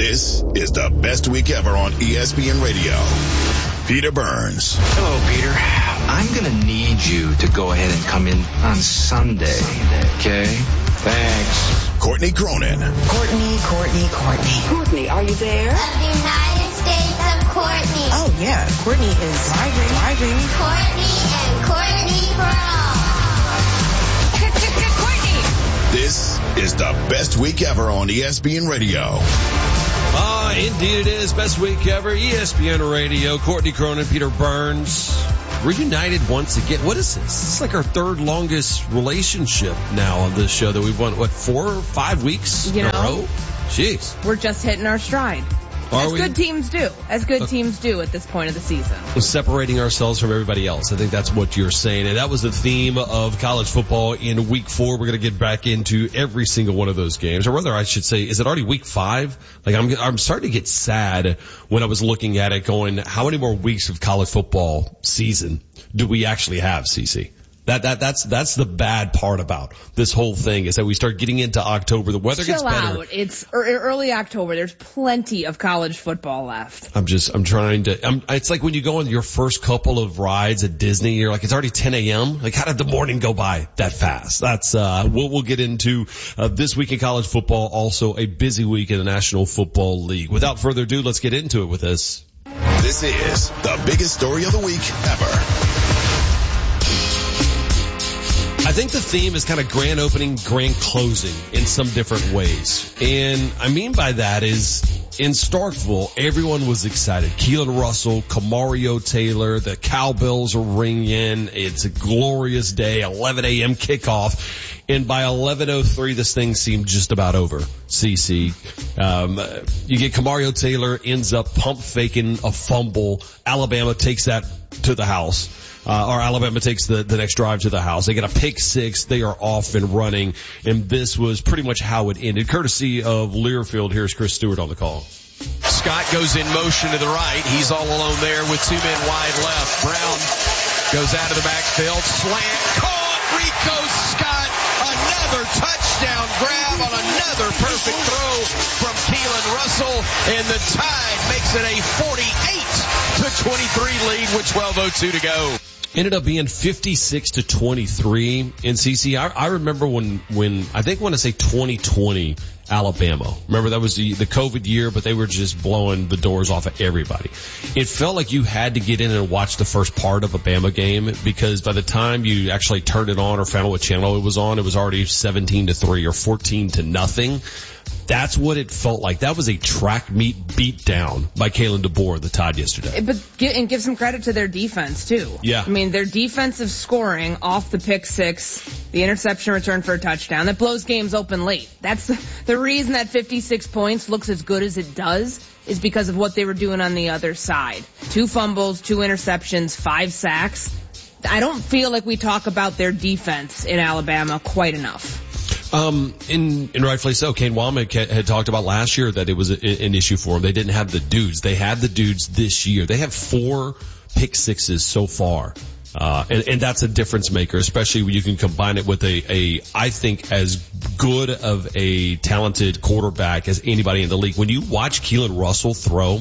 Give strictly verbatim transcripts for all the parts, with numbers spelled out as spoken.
This is the best week ever on E S P N Radio. Peter Burns. Hello, Peter. I'm going to need you to go ahead and come in on Sunday, okay? Thanks. Courtney Cronin. Courtney, Courtney, Courtney. Courtney, are you there? Of the United States of Courtney. Oh, yeah. Courtney is driving. Driving. Courtney and Courtney for all. Courtney. This is the best week ever on E S P N Radio. Ah, indeed it is. Best week ever. E S P N Radio. Courtney Cronin, Peter Burns. Reunited once again. What is this? This is like our third longest relationship now on this show that we've won, what, four or five weeks you in know, a row? Jeez. We're just hitting our stride. Are As we? good teams do. As good Okay. teams do at this point of the season. We're separating ourselves from everybody else. I think that's what you're saying. And that was the theme of college football in week four. We're going to get back into every single one of those games. Or rather, I should say, is it already week five? Like, I'm, I'm starting to get sad when I was looking at it going, how many more weeks of college football season do we actually have, Cece? That, that, that's, that's the bad part about this whole thing is that we start getting into October. The weather Chill gets better. out. It's er- early October. There's plenty of college football left. I'm just, I'm trying to, I'm, it's like when you go on your first couple of rides at Disney, you're like, it's already ten a.m. Like, how did the morning go by that fast? That's, uh, what we'll get into, uh, this week in college football. Also a busy week in the National Football League. Without further ado, let's get into it with this. This is the biggest story of the week ever. I think the theme is kind of grand opening, grand closing in some different ways. And I mean by that is in Starkville, everyone was excited. Keelan Russell, Kamario Taylor, the cowbells are ringing. It's a glorious day, eleven a.m. kickoff. And by eleven oh three, this thing seemed just about over. C C. Um, you get Kamario Taylor ends up pump faking a fumble. Alabama takes that to the house. Uh, or Alabama takes the, the next drive to the house. They get a pick six. They are off and running. And this was pretty much how it ended. Courtesy of Learfield, here's Chris Stewart on the call. Scott goes in motion to the right. He's all alone there with two men wide left. Brown goes out of the backfield. Slant caught. Rico Scott. Another touchdown grab on another perfect throw from Keelan Russell. And the Tide makes it a forty-eight to twenty-three lead with twelve oh two to go. Ended up being fifty-six to twenty-three in C C. I, I remember when, when, I think when I say twenty twenty, Alabama. Remember that was the, the COVID year, but they were just blowing the doors off of everybody. It felt like you had to get in and watch the first part of a Bama game because by the time you actually turned it on or found out what channel it was on, it was already seventeen to three or fourteen to nothing. That's what it felt like. That was a track meet beat down by Kalen DeBoer, the Tide yesterday. But get, and give some credit to their defense too. Yeah. I mean, their defensive scoring off the pick six, the interception return for a touchdown, that blows games open late. That's the, the reason that fifty-six points looks as good as it does is because of what they were doing on the other side. Two fumbles, two interceptions, five sacks. I don't feel like we talk about their defense in Alabama quite enough. Um, and, and rightfully so. Kane Womack had talked about last year that it was a, an issue for them. They didn't have the dudes. They had the dudes this year. They have four pick sixes so far. Uh, and, and that's a difference maker, especially when you can combine it with a, a, I think as good of a talented quarterback as anybody in the league. When you watch Keelan Russell throw,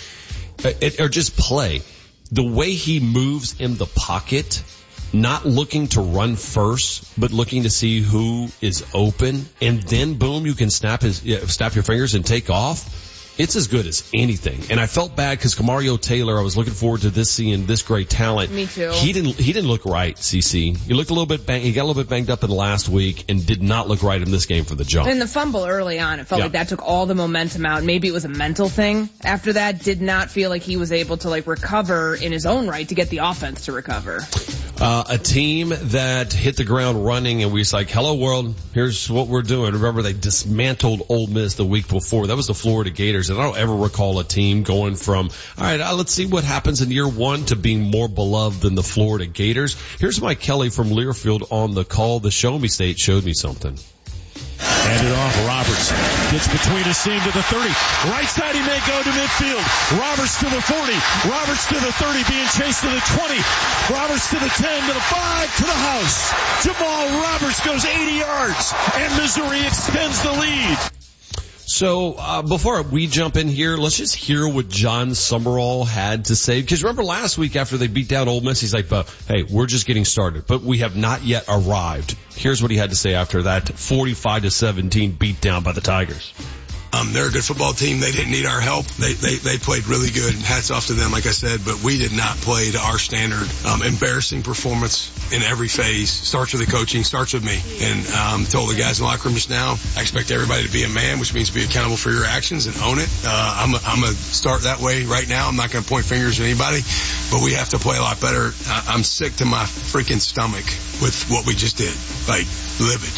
it, or just play, the way he moves in the pocket, not looking to run first, but looking to see who is open, and then boom, you can snap his, snap your fingers and take off. It's as good as anything. And I felt bad because Kamario Taylor, I was looking forward to this seeing this great talent. Me too. He didn't, he didn't look right, C C. He looked a little bit bang, he got a little bit banged up in the last week and did not look right in this game from the jump. And the fumble early on, it felt Yeah. like that took all the momentum out. Maybe it was a mental thing. After that, did not feel like he was able to like recover in his own right to get the offense to recover. Uh, a team that hit the ground running and we was like, hello world, here's what we're doing. Remember they dismantled Ole Miss the week before. That was the Florida Gators. And I don't ever recall a team going from, all right, uh, let's see what happens in year one to being more beloved than the Florida Gators. Here's Mike Kelly from Learfield on the call. The Show Me State showed me something. Handed off, Roberts gets between his seam to the thirty. Right side he may go to midfield. Roberts to the forty. Roberts to the thirty, being chased to the twenty. Roberts to the ten, to the five, to the house. Jamal Roberts goes eighty yards, and Missouri extends the lead. So uh, before we jump in here, let's just hear what John Summerall had to say. Because remember last week after they beat down Ole Miss, he's like, but, hey, we're just getting started, but we have not yet arrived. Here's what he had to say after that forty-five to seventeen beatdown by the Tigers. Um, they're a good football team. They didn't need our help. They, they, they played really good. Hats off to them, like I said, but we did not play to our standard. Um, embarrassing performance in every phase. Starts with the coaching, starts with me. And, um, told the guys in the locker room just now, I expect everybody to be a man, which means be accountable for your actions and own it. Uh, I'm a, I'm a start that way right now. I'm not going to point fingers at anybody, but we have to play a lot better. I, I'm sick to my freaking stomach with what we just did. Like, livid.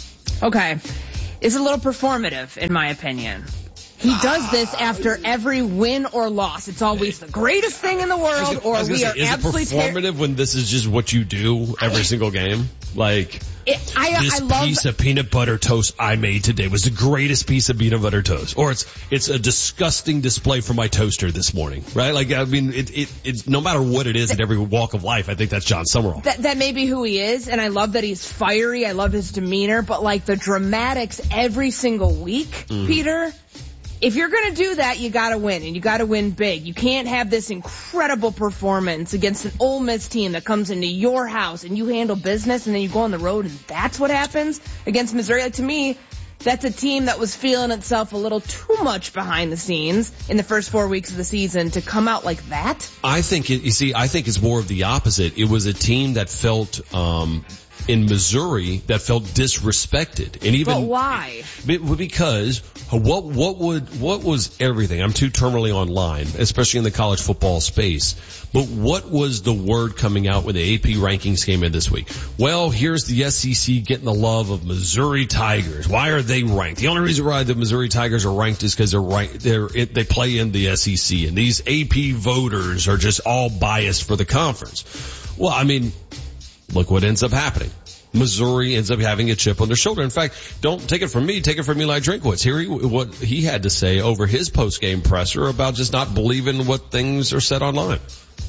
Okay. It's a little performative, in my opinion. He does this after every win or loss. It's always the greatest thing in the world, or we are absolutely Is it performative ter- when this is just what you do every single game? Like, it, I, this I love, piece of peanut butter toast I made today was the greatest piece of peanut butter toast. Or it's it's a disgusting display from my toaster this morning, right? Like, I mean, it, it it's no matter what it is in every walk of life, I think that's John Summerall. That, that may be who he is, and I love that he's fiery. I love his demeanor, but like the dramatics every single week, mm. Peter, if you're going to do that, you got to win, and you got to win big. You can't have this incredible performance against an Ole Miss team that comes into your house and you handle business, and then you go on the road and that's what happens against Missouri. Like, to me, that's a team that was feeling itself a little too much behind the scenes in the first four weeks of the season to come out like that. I think, it, you see, I think it's more of the opposite. It was a team that felt, um, in Missouri that felt disrespected. And even, but why? Because what, what would, what was everything? I'm too terminally online, especially in the college football space. But what was the word coming out when the A P rankings came in this week? Well, here's the S E C getting the love of Missouri Tigers. Why are they ranked? The only reason why the Missouri Tigers are ranked is because they're ranked, they're, they play in the S E C, and these A P voters are just all biased for the conference. Well, I mean, look what ends up happening. Missouri ends up having a chip on their shoulder. In fact, don't take it from me, take it from Eli Drinkwitz. Here, he, what he had to say over his post-game presser about just not believing what things are said online.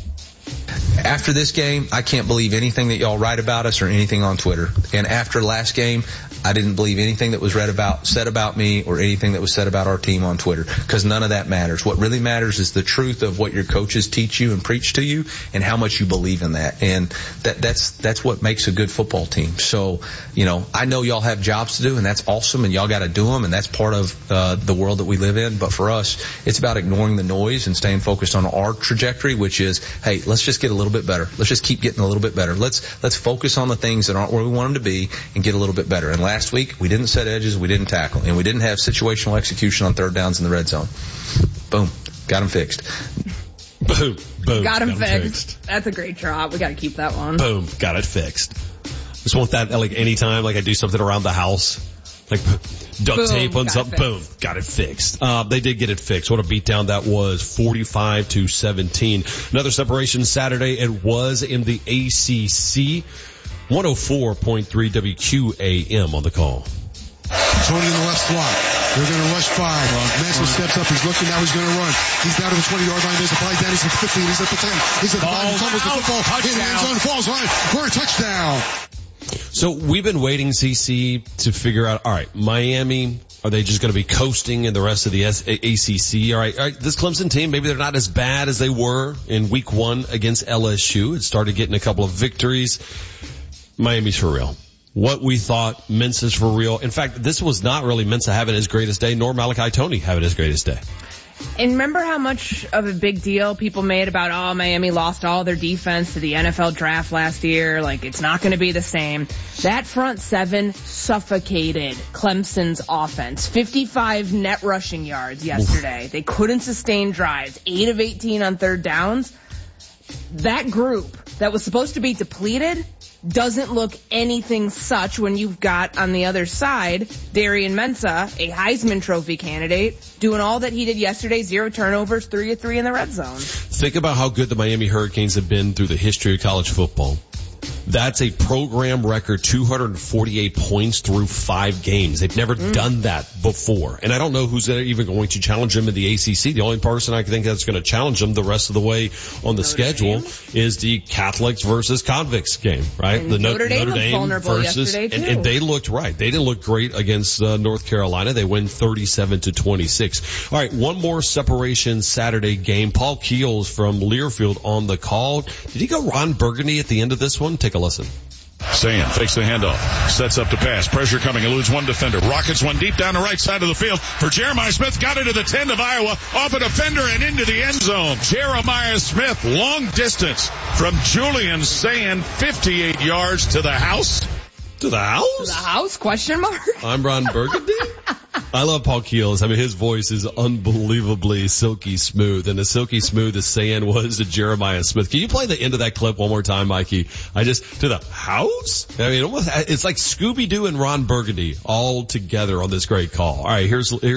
After this game, I can't believe anything that y'all write about us or anything on Twitter. And after last game, I didn't believe anything that was read about, said about me or anything that was said about our team on Twitter, because none of that matters. What really matters is the truth of what your coaches teach you and preach to you and how much you believe in that. And that, that's, that's what makes a good football team. So, you know, I know y'all have jobs to do, and that's awesome, and y'all got to do them, and that's part of uh, the world that we live in. But for us, it's about ignoring the noise and staying focused on our trajectory, which is, hey, let's just get a little bit better. Let's just keep getting a little bit better. Let's, let's focus on the things that aren't where we want them to be and get a little bit better. And last week, we didn't set edges, we didn't tackle, and we didn't have situational execution on third downs in the red zone. Boom. Got them fixed. Boom. Boom. Got them fixed. fixed. That's a great drop. We got to keep that one. Boom. Got it fixed. Just want that, like, anytime, like, I do something around the house, like, duct Boom, tape on something, boom, got it fixed. Uh, they did get it fixed. What a beatdown that was, forty-five to seventeen. Another separation Saturday. It was in the A C C. one oh four point three W Q A M on the call. Tony in the left slot. They're going to rush five. Manson steps up. He's looking. Now he's going to run. He's down to the twenty-yard line. There's a play down. He's at the fifteen. He's at the ten. He's at the five. He tumbles the football. In the end zone. Falls line for a touchdown. So we've been waiting, C C, to figure out, all right, Miami, are they just going to be coasting in the rest of the A C C? All right, all right, this Clemson team, maybe they're not as bad as they were in week one against L S U. It started getting a couple of victories. Miami's for real. What we thought, Mensa's for real. In fact, this was not really Mensa having his greatest day, nor Malachi Tony having his greatest day. And remember how much of a big deal people made about, oh, Miami lost all their defense to the N F L draft last year. Like, it's not going to be the same. That front seven suffocated Clemson's offense. fifty-five net rushing yards yesterday. Oof. They couldn't sustain drives. eight of eighteen on third downs. That group that was supposed to be depleted doesn't look anything such when you've got on the other side Darian Mensa, a Heisman Trophy candidate, doing all that he did yesterday, zero turnovers, three of three in the red zone. Think about how good the Miami Hurricanes have been through the history of college football. That's a program record, two hundred forty-eight points through five games. They've never mm. done that before. And I don't know who's even going to challenge them in the A C C. The only person I think that's going to challenge them the rest of the way on the Notre schedule Dame. is the Catholics versus Convicts game, right? And the Notre Dame Notre Dame vulnerable versus, yesterday and, too. and they looked right. They didn't look great against uh, North Carolina. They win thirty-seven to twenty-six. All right, one more separation Saturday game. Paul Keels from Learfield on the call. Did he go Ron Burgundy at the end of this one? Take a listen. Sayan fakes the handoff, sets up to pass, pressure coming, eludes one defender, rockets one deep down the right side of the field for Jeremiah Smith, got it to the ten of Iowa, off a defender and into the end zone. Jeremiah Smith, long distance from Julian Sayan, fifty-eight yards to the house. To the house? To the house? Question mark? I'm Ron Burgundy. I love Paul Keels. I mean, his voice is unbelievably silky smooth, and as silky smooth as Sayan was to Jeremiah Smith. Can you play the end of that clip one more time, Mikey? I just, to the house? I mean, almost, it's like Scooby-Doo and Ron Burgundy all together on this great call. All right, here's, here's